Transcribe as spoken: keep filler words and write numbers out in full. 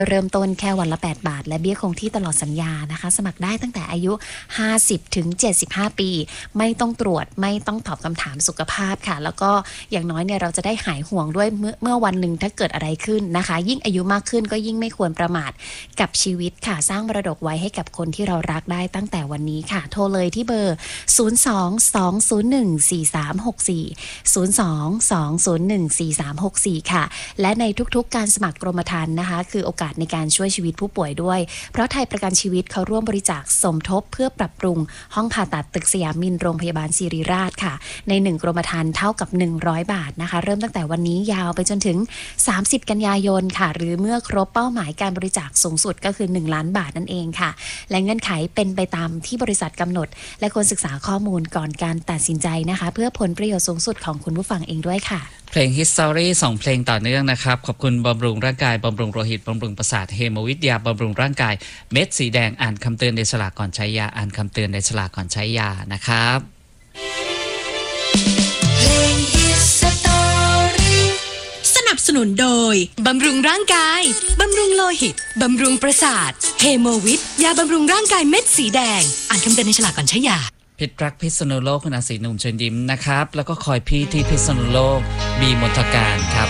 เริ่มต้นแค่วันละแปดบาทและเบี้ยคงที่ตลอดสัญญานะคะสมัครได้ตั้งแต่อายุห้าสิบถึงเจ็ดสิบห้าปีไม่ต้องตรวจไม่ต้องตอบคำถามสุขภาพค่ะแล้วก็อย่างน้อยเนี่ยเราจะได้หายห่วงด้วยเมื่อเมื่อวันหนึ่งถ้าเกิดอะไรขึ้นนะคะยิ่งอายุมากขึ้นก็ยิ่งไม่ควรประมาทกับชีวิตค่ะสร้างมรดกไว้ให้กับคนที่เรารักได้ตั้งแต่วันนี้ค่ะโทรเลยที่เบอร์ศูนย์ สอง สอง ศูนย์ หนึ่ง สี่ สาม หก สี่ ศูนย์ สอง สอง ศูนย์ หนึ่ง สี่ สาม หก สี่ค่ะและในทุกๆการสมัครกรมธรรม์นะคะคือโอกาสในการช่วยชีวิตผู้ป่วยด้วยเพราะไทยประกันชีวิตเขาร่วมบริจาคสมทบเพื่อปรับปรุงห้องผ่าตัดตึกสยามมินโรงพยาบาลศิริราชค่ะในหนึ่งกรมธรรม์เท่ากับหนึ่งร้อยบาทนะคะเริ่มตั้งแต่วันนี้ยาวไปจนถึงสามสิบกันยายนค่ะหรือเมื่อครบเป้าหมายการบริจาคสูงสุดก็คือหนึ่งล้านบาทนั่นเองค่ะและเงื่อนไขเป็นไปตามที่บริษัทกำหนดและควรศึกษาข้อมูลก่อนการตัดสินใจนะคะเพื่อผลประโยชน์สูงสุดของคุณผู้ฟังเองด้วยค่ะเพลง History สองเพลงต่อเนื่องนะครับขอบคุณบำรุงร่างกายบำรุงโลหิตบำรุงประสาทเฮโมวิทยาบำรุงร่างกายเม็ดสีแดงอ่านคำเตือนในฉลากก่อนใช้ยาอ่านคำเตือนในฉลากก่อนใช้ยานะครับเพลง History สนับสนุนโดยบำรุงร่างกายบำรุงโลหิตบำรุงประสาทเฮโมวิทยาบำรุงร่างกายเม็ดสีแดงอ่านคำเตือนในฉลากก่อนใช้ยาพิตรักพิษณุโลกคุณอาศีหนุ่มเชิญยิ้มนะครับแล้วก็คอยพี่ที่พิษณุโลกบีมนทการครับ